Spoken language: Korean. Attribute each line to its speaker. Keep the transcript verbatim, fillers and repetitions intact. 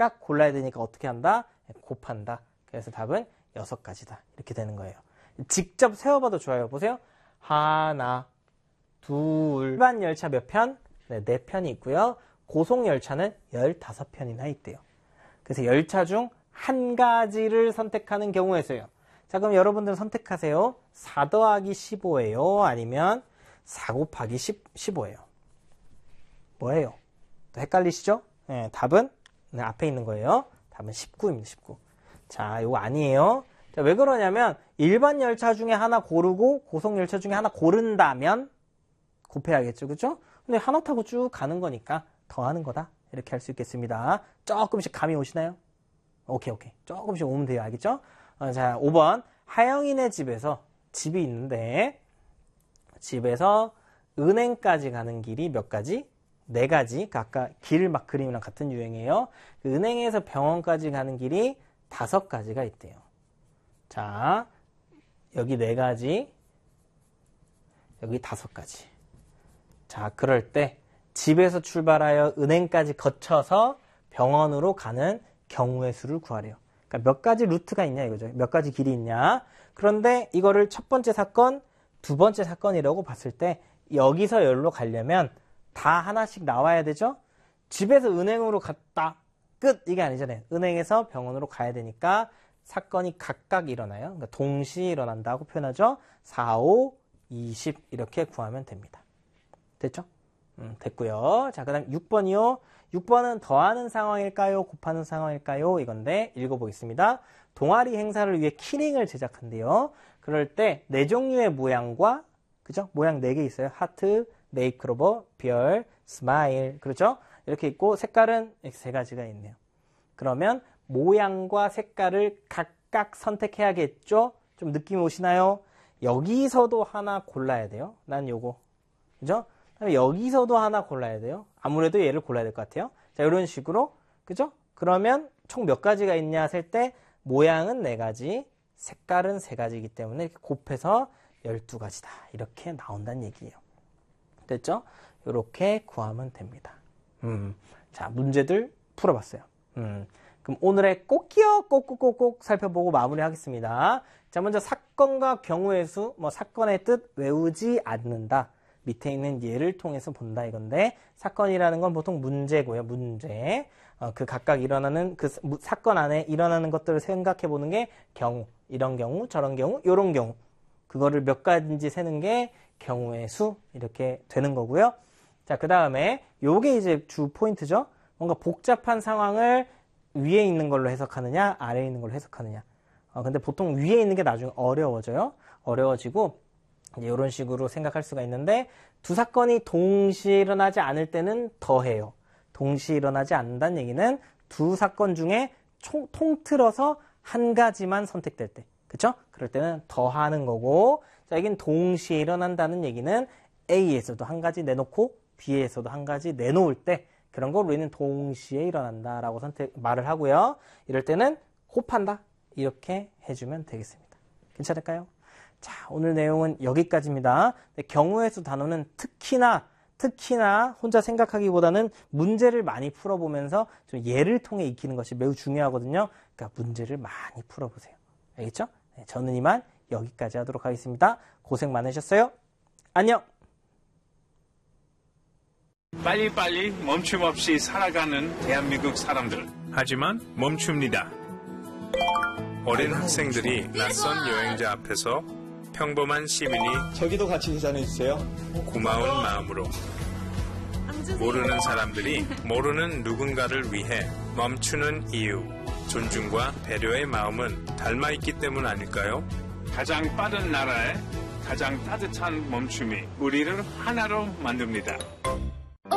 Speaker 1: 각각 골라야 되니까 어떻게 한다? 곱한다. 그래서 답은 여섯 가지다. 이렇게 되는 거예요. 직접 세워봐도 좋아요. 보세요. 하나, 둘, 일반 열차 몇 편? 네, 네 편이 있고요. 고속 열차는 열다섯 편이나 있대요. 그래서 열차 중 한 가지를 선택하는 경우에서요. 자, 그럼 여러분들 선택하세요. 사 더하기 십오예요? 아니면 사 곱하기 십, 십오예요? 뭐예요? 또 헷갈리시죠? 네, 답은 네, 앞에 있는 거예요. 답은 십구입니다. 십구. 자, 이거 아니에요. 자, 왜 그러냐면 일반 열차 중에 하나 고르고 고속 열차 중에 하나 고른다면 곱해야겠죠. 그렇죠? 근데 하나 타고 쭉 가는 거니까 더하는 거다. 이렇게 할 수 있겠습니다. 조금씩 감이 오시나요? 오케이, 오케이. 조금씩 오면 돼요. 알겠죠? 어, 자, 오 번. 하영이네 집에서 집이 있는데 집에서 은행까지 가는 길이 몇 가지? 네 가지. 아까 길 막 그림이랑 같은 유행이에요. 은행에서 병원까지 가는 길이 다섯 가지가 있대요. 자, 여기 네 가지, 여기 다섯 가지. 자, 그럴 때 집에서 출발하여 은행까지 거쳐서 병원으로 가는 경우의 수를 구하래요. 그러니까 몇 가지 루트가 있냐 이거죠. 몇 가지 길이 있냐. 그런데 이거를 첫 번째 사건, 두 번째 사건이라고 봤을 때 여기서 여기로 가려면 다 하나씩 나와야 되죠. 집에서 은행으로 갔다. 끝. 이게 아니잖아요. 은행에서 병원으로 가야 되니까 사건이 각각 일어나요. 그러니까 동시에 일어난다고 표현하죠. 사, 오, 이십 이렇게 구하면 됩니다. 됐죠? 음, 됐고요. 자, 그 다음 육 번이요. 육 번은 더하는 상황일까요? 곱하는 상황일까요? 이건데 읽어보겠습니다. 동아리 행사를 위해 키링을 제작한대요. 그럴 때 네 종류의 모양과 그죠? 모양 네 개 있어요. 하트, 네잎클로버, 별, 스마일. 그렇죠? 이렇게 있고 색깔은 이렇게 세 가지가 있네요. 그러면 모양과 색깔을 각각 선택해야겠죠? 좀 느낌 오시나요? 여기서도 하나 골라야 돼요. 난 요거. 그죠? 여기서도 하나 골라야 돼요. 아무래도 얘를 골라야 될 것 같아요. 자, 이런 식으로. 그죠? 그러면 총 몇 가지가 있냐 했을 때 모양은 네 가지, 색깔은 세 가지이기 때문에 이렇게 곱해서 열두 가지다. 이렇게 나온다는 얘기예요. 됐죠? 이렇게 구하면 됩니다. 음, 자, 문제들 풀어봤어요. 음, 그럼 오늘의 꼭기억 꼭꼭꼭꼭 살펴보고 마무리하겠습니다. 자, 먼저 사건과 경우의 수, 뭐 사건의 뜻 외우지 않는다. 밑에 있는 예를 통해서 본다 이건데 사건이라는 건 보통 문제고요. 문제. 어, 그 각각 일어나는 그 사건 안에 일어나는 것들을 생각해 보는 게 경우. 이런 경우, 저런 경우, 요런 경우. 그거를 몇 가지인지 세는 게 경우의 수 이렇게 되는 거고요. 자, 그 다음에 요게 이제 주 포인트죠. 뭔가 복잡한 상황을 위에 있는 걸로 해석하느냐, 아래에 있는 걸로 해석하느냐. 어, 근데 보통 위에 있는 게 나중에 어려워져요. 어려워지고 이런 식으로 생각할 수가 있는데 두 사건이 동시에 일어나지 않을 때는 더해요. 동시에 일어나지 않는다는 얘기는 두 사건 중에 총, 통틀어서 한 가지만 선택될 때. 그쵸? 그럴 때는 더하는 거고 자, 여긴 동시에 일어난다는 얘기는 A에서도 한 가지 내놓고 B에서도 한 가지 내놓을 때 그런 걸 우리는 동시에 일어난다라고 선택, 말을 하고요. 이럴 때는 곱한다. 이렇게 해주면 되겠습니다. 괜찮을까요? 자, 오늘 내용은 여기까지입니다. 경우의 수 단어는 특히나 특히나 혼자 생각하기보다는 문제를 많이 풀어보면서 좀 예를 통해 익히는 것이 매우 중요하거든요. 그러니까 문제를 많이 풀어보세요. 알겠죠? 네, 저는 이만 여기까지 하도록 하겠습니다. 고생 많으셨어요. 안녕!
Speaker 2: 빨리빨리 멈춤 없이 살아가는 대한민국 사람들. 하지만 멈춥니다. 어린 학생들이 낯선 여행자 앞에서 평범한 시민이
Speaker 3: 저기도 같이 계산해주세요.
Speaker 2: 고마운 마음으로 모르는 사람들이 모르는 누군가를 위해 멈추는 이유 존중과 배려의 마음은 닮아있기 때문 아닐까요? 가장 빠른 나라에 가장 따뜻한 멈춤이 우리를 하나로 만듭니다.